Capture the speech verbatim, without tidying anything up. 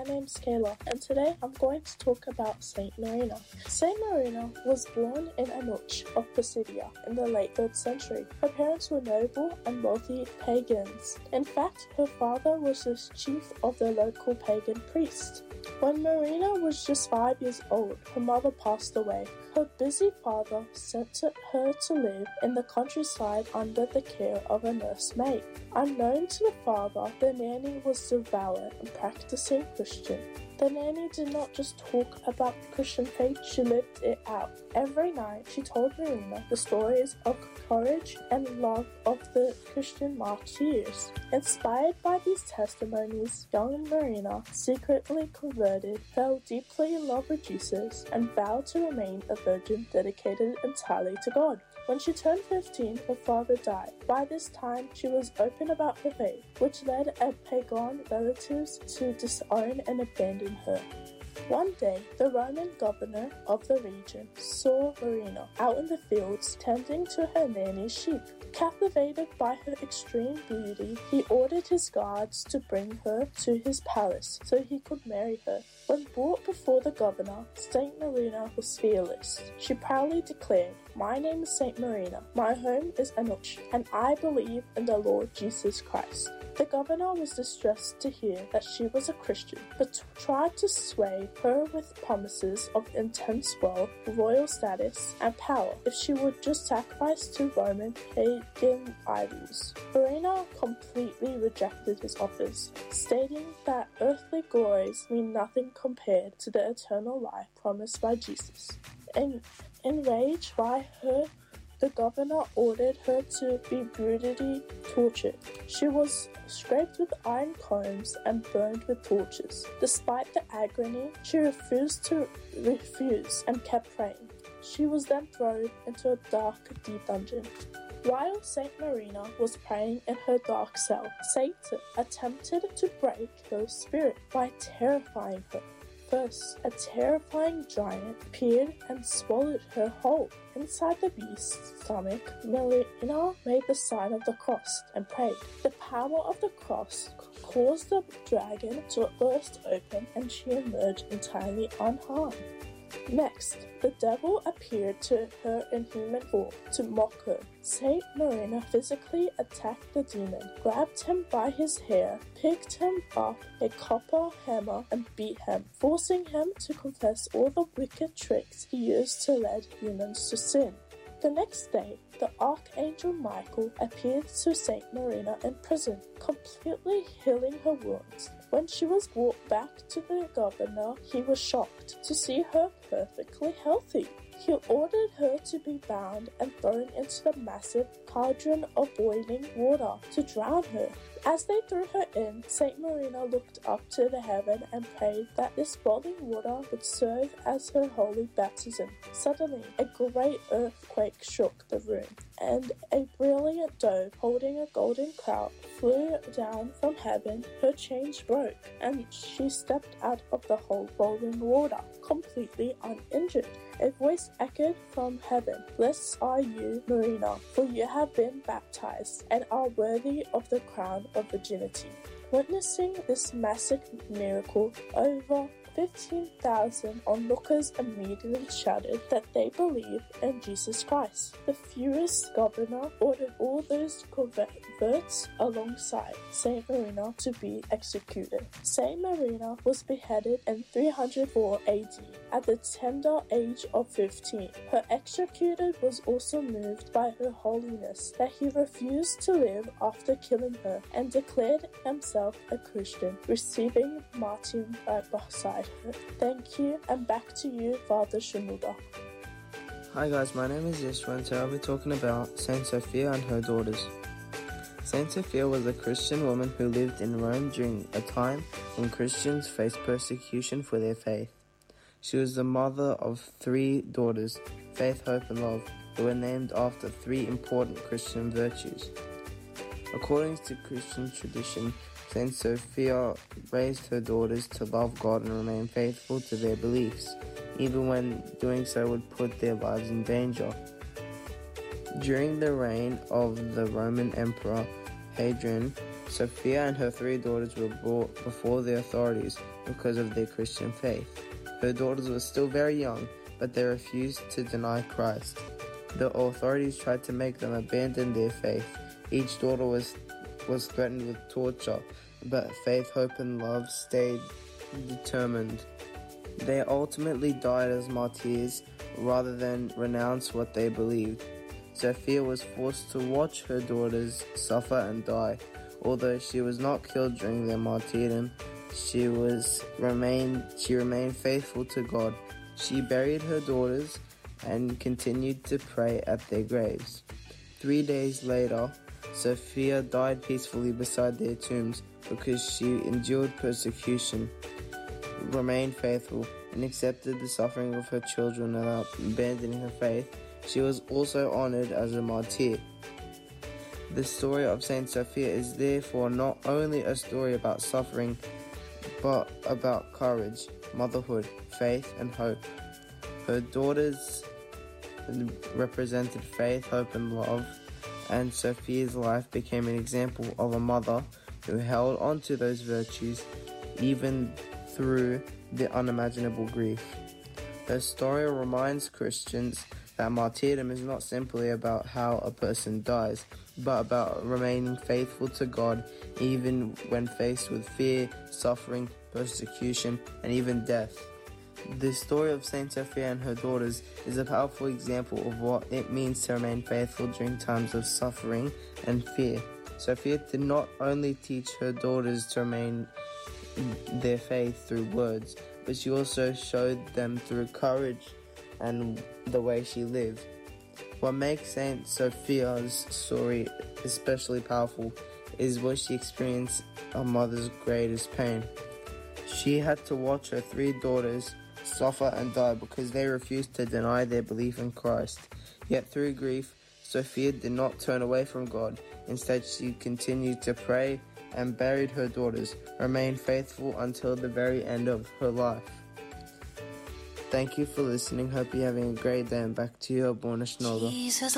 name's Kayla, and today I'm going to talk about Saint Marina. Saint Marina was born in Anuch of Pisidia in the late third century. Her parents were noble and wealthy pagans. In fact, her father was the chief of the local pagan priest. When Marina was just five years old, her mother passed away. Her busy father sent her to live in the countryside under the care of a nursemaid. Unknown to the father, the nanny was devout and practicing Christian. The nanny did not just talk about Christian faith, she lived it out. Every night she told Marina the stories of courage and love of the Christian martyrs. Inspired by these testimonies, young Marina secretly converted, fell deeply in love with Jesus, and vowed to remain a virgin dedicated entirely to God. When she turned fifteen, her father died. By this time, she was open about her faith, which led her pagan relatives to disown and abandon her. One day, the Roman governor of the region saw Marina out in the fields tending to her nanny's sheep. Captivated by her extreme beauty, he ordered his guards to bring her to his palace so he could marry her. When brought before the governor, Saint Marina was fearless. She proudly declared, "My name is Saint Marina, my home is Anuch, and I believe in the Lord Jesus Christ." The governor was distressed to hear that she was a Christian, but tried to sway her with promises of intense wealth, royal status, and power if she would just sacrifice to Roman pagan idols. Marina completely rejected his offers, stating that earthly glories mean nothing compared to the eternal life promised by Jesus. En- enraged by her, the governor ordered her to be brutally tortured. She was scraped with iron combs and burned with torches. Despite the agony, she refused to refuse and kept praying. She was then thrown into a dark, deep dungeon. While Saint Marina was praying in her dark cell, Satan attempted to break her spirit by terrifying her. First, a terrifying giant appeared and swallowed her whole. Inside the beast's stomach, Marina made the sign of the cross and prayed. The power of the cross caused the dragon to burst open and she emerged entirely unharmed. Next, the devil appeared to her in human form to mock her. Saint Marina physically attacked the demon, grabbed him by his hair, picked him up a copper hammer, and beat him, forcing him to confess all the wicked tricks he used to lead humans to sin. The next day, the Archangel Michael appeared to Saint Marina in prison, completely healing her wounds. When she was brought back to the governor, he was shocked to see her perfectly healthy. He ordered her to be bound and thrown into the massive cauldron of boiling water to drown her. As they threw her in, Saint Marina looked up to the heaven and prayed that this boiling water would serve as her holy baptism. Suddenly, a great earthquake shook the room, and a brilliant dove holding a golden crown flew down from heaven. Her chains broke, and she stepped out of the whole boiling water, completely uninjured. A voice echoed from heaven, "Blessed are you, Marina, for you have been baptized and are worthy of the crown of virginity." Witnessing this massive miracle, over fifteen thousand onlookers immediately shouted that they believed in Jesus Christ. The furious governor ordered all those converts alongside Saint Marina to be executed. Saint Marina was beheaded in three hundred four A D at the tender age of fifteen. Her executor was also moved by her holiness that he refused to live after killing her and declared himself a Christian, receiving martyrdom right beside her. Thank you, and back to you, Father Shanuga. Hi guys, my name is Yeshua, and today I'll be talking about Saint Sophia and her daughters. Saint Sophia was a Christian woman who lived in Rome during a time when Christians faced persecution for their faith. She was the mother of three daughters, Faith, Hope, and Love, who were named after three important Christian virtues. According to Christian tradition, Saint Sophia raised her daughters to love God and remain faithful to their beliefs, even when doing so would put their lives in danger. During the reign of the Roman Emperor Hadrian, Sophia and her three daughters were brought before the authorities because of their Christian faith. Her daughters were still very young, but they refused to deny Christ. The authorities tried to make them abandon their faith. Each daughter was, was threatened with torture, but faith, hope, and love stayed determined. They ultimately died as martyrs rather than renounce what they believed. Sophia was forced to watch her daughters suffer and die. Although she was not killed during their martyrdom, she was remained she remained faithful to God. She buried her daughters and continued to pray at their graves. Three days later, Sophia died peacefully beside their tombs because she endured persecution, remained faithful, and accepted the suffering of her children without abandoning her faith. She was also honored as a martyr. The story of Saint Sophia is therefore not only a story about suffering, but about courage, motherhood, faith, and hope. Her daughters represented faith, hope, and love, and Sophia's life became an example of a mother who held on to those virtues even through the unimaginable grief. Her story reminds Christians that martyrdom is not simply about how a person dies, but about remaining faithful to God even when faced with fear, suffering, persecution, and even death. The story of Saint Sophia and her daughters is a powerful example of what it means to remain faithful during times of suffering and fear. Sophia did not only teach her daughters to remain their faith through words, but she also showed them through courage and the way she lived. What makes Saint Sophia's story especially powerful is what she experienced a mother's greatest pain. She had to watch her three daughters suffer and die because they refused to deny their belief in Christ. Yet through grief, Sophia did not turn away from God. Instead, she continued to pray and buried her daughters, remained faithful until the very end of her life. Thank you for listening. Hope you're having a great day, and back to you, Borna Schnoller.